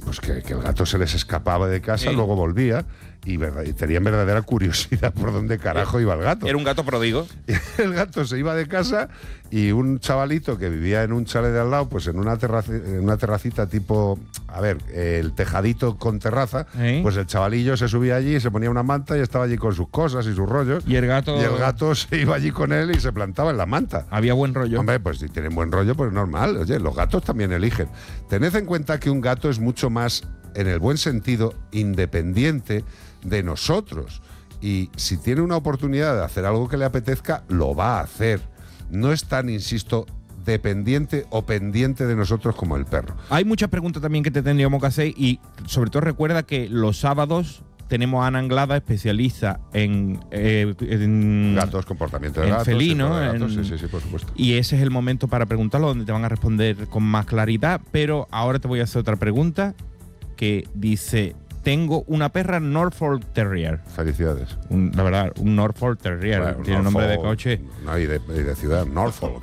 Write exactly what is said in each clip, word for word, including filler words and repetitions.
pues que, que el gato se les escapaba de casa, Sí. luego volvía y, verdad, y tenían verdadera curiosidad por dónde carajo iba el gato. Era un gato pródigo. El gato se iba de casa y un chavalito que vivía en un chalet de al lado, pues en una, terraci- en una terracita tipo, a ver, el tejadito con terraza, ¿Eh? pues el chavalillo se subía allí y se ponía una manta y estaba allí con sus cosas y sus rollos. Y el gato... Y el gato se iba allí con él y se plantaba en la manta. Había buen rollo. Hombre, pues si tienen buen rollo, pues normal. Oye, los gatos también eligen. Tened en cuenta que un gato es mucho más, en el buen sentido, independiente de nosotros. Y si tiene una oportunidad de hacer algo que le apetezca, lo va a hacer. No es tan, insisto, dependiente o pendiente de nosotros como el perro. Hay muchas preguntas también que te tendríamos que hacer y sobre todo recuerda que los sábados tenemos a Ana Anglada, especialista en, eh, en Gatos, comportamiento de en gatos. felino, de gatos, en- sí, sí, sí, por supuesto. y ese es el momento para preguntarlo, donde te van a responder con más claridad. Pero ahora te voy a hacer otra pregunta que dice: tengo una perra Norfolk Terrier. Felicidades. Un- la verdad, un Norfolk Terrier. Bueno, tiene nombre de Norfolk, coche. No, y de, y de ciudad, Norfolk.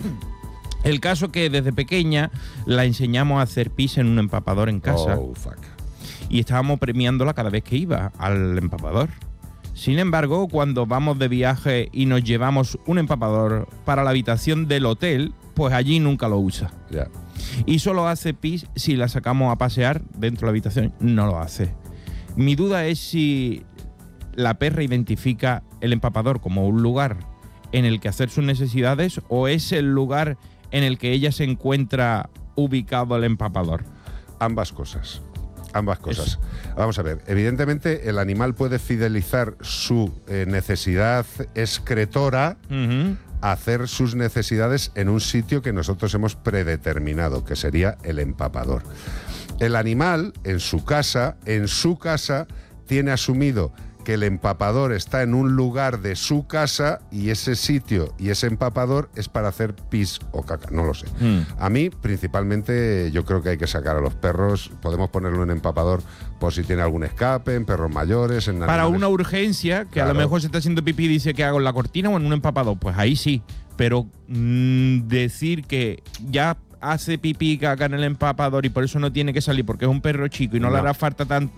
El caso que desde pequeña la enseñamos a hacer pis en un empapador en casa. Oh, fuck. Y estábamos premiándola cada vez que iba al empapador. Sin embargo, cuando vamos de viaje y nos llevamos un empapador para la habitación del hotel, pues allí nunca lo usa. Ya. Y solo hace pis si la sacamos a pasear dentro de la habitación. No lo hace. Mi duda es si la perra identifica el empapador como un lugar en el que hacer sus necesidades o es el lugar en el que ella se encuentra ubicado el empapador. Ambas cosas. Ambas cosas. Vamos a ver, evidentemente el animal puede fidelizar su eh, necesidad excretora Ujú. a hacer sus necesidades en un sitio que nosotros hemos predeterminado, que sería el empapador. El animal, en su casa, en su casa, tiene asumido que el empapador está en un lugar de su casa y ese sitio y ese empapador es para hacer pis o caca, no lo sé. Mm. A mí, principalmente, yo creo que hay que sacar a los perros, podemos ponerlo en empapador por si tiene algún escape, en perros mayores, en Para animales- una urgencia, que a lo Claro. mejor se está haciendo pipí y dice que hago en la cortina o en un empapador, pues ahí sí. Pero mm, decir que ya hace pipí y caca en el empapador y por eso no tiene que salir porque es un perro chico y no, le No. hará falta tanto...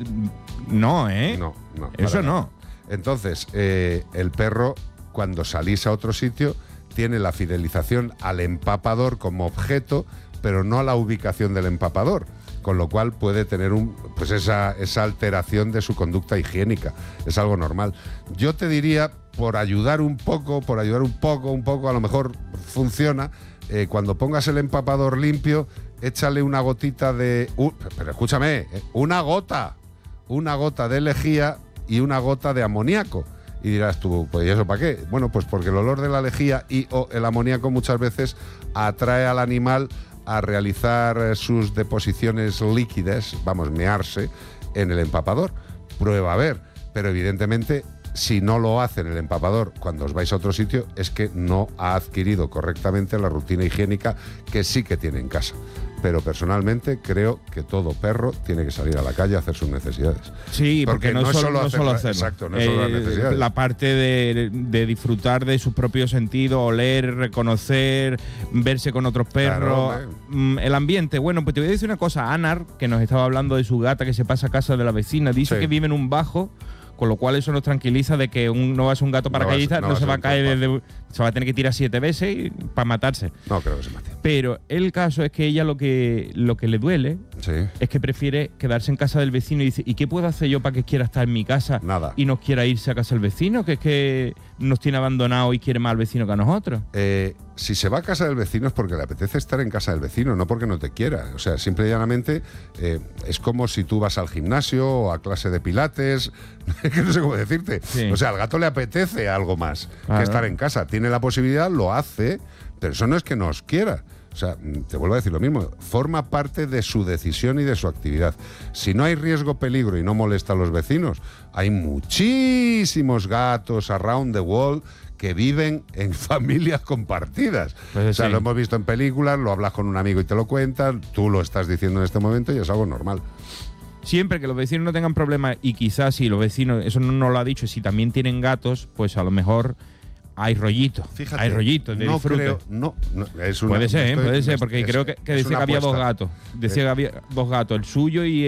No, ¿eh? No, no. Eso para no. nada. Entonces, eh, el perro, cuando salís a otro sitio, tiene la fidelización al empapador como objeto, pero no a la ubicación del empapador. Con lo cual puede tener un, pues esa, esa alteración de su conducta higiénica. Es algo normal. Yo te diría, por ayudar un poco, por ayudar un poco, un poco, a lo mejor funciona, eh, cuando pongas el empapador limpio, échale una gotita de... Uh, pero escúchame, eh, una gota, una gota de lejía y una gota de amoníaco. Y dirás tú, pues ¿y eso para qué? Bueno, pues porque el olor de la lejía y o el amoníaco muchas veces atrae al animal a realizar eh, sus deposiciones líquidas, vamos, mearse, en el empapador. Prueba a ver, pero evidentemente si no lo hace en el empapador cuando os vais a otro sitio es que no ha adquirido correctamente la rutina higiénica que sí que tiene en casa. Pero personalmente creo que todo perro tiene que salir a la calle a hacer sus necesidades. Sí, porque, Porque no, no es es solo, solo no hacer- solo hacerlo. exacto, no es solo las necesidades. La parte de, de disfrutar de sus propios sentidos, oler, reconocer, verse con otros perros, Claro, mm, el ambiente. Bueno, pues te voy a decir una cosa. Anar, que nos estaba hablando de su gata que se pasa a casa de la vecina, dice Sí. que vive en un bajo, con lo cual eso nos tranquiliza de que un, no va a ser un gato No va a paracaidista, ser- no, no va a se ser va a un caer torpazo. desde... Se va a tener que tirar siete veces para matarse. No creo que se mate. Pero el caso es que ella lo que, lo que le duele Sí. es que prefiere quedarse en casa del vecino y dice, ¿y qué puedo hacer yo para que quiera estar en mi casa Nada. y no quiera irse a casa del vecino? Que es que nos tiene abandonados y quiere más al vecino que a nosotros. Eh, si se va a casa del vecino es porque le apetece estar en casa del vecino, no porque no te quiera. O sea, simple y llanamente eh, es como si tú vas al gimnasio o a clase de pilates, que no sé cómo decirte. Sí. O sea, al gato le apetece algo más Claro. que estar en casa. Tiene la posibilidad, lo hace, pero eso no es que nos quiera. O sea, te vuelvo a decir lo mismo, forma parte de su decisión y de su actividad. Si no hay riesgo, peligro y no molesta a los vecinos, hay muchísimos gatos around the world que viven en familias compartidas. Pues o sea, sí. lo hemos visto en películas, lo hablas con un amigo y te lo cuentan, tú lo estás diciendo en este momento y es algo normal. Siempre que los vecinos no tengan problemas y quizás si los vecinos, eso no nos lo ha dicho, si también tienen gatos, pues a lo mejor hay rollito. Fíjate, hay rollito de no disfrute. creo, no, no, es una- puede ser, ¿eh? estoy- puede ser, es- porque es- creo que, que es decía una que había dos apuesta. gatos. Decía Eh, que había dos gatos, el suyo y